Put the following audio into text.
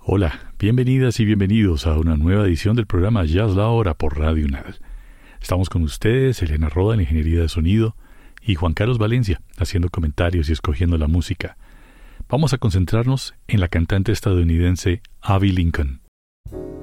Hola, bienvenidas y bienvenidos a una nueva edición del programa Jazz La Hora por Radio UNAD. Estamos con ustedes, Elena Roda en Ingeniería de Sonido y Juan Carlos Valencia haciendo comentarios y escogiendo la música. Vamos a concentrarnos en la cantante estadounidense Abby Lincoln.